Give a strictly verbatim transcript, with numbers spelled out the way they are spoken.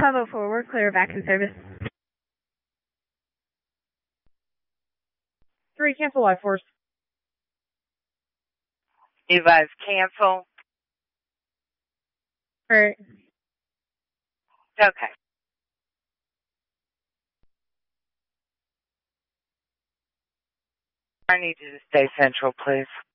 five oh four, we're clear back in service. Three, cancel life force. Advise cancel. For Okay. I need you to stay central, please.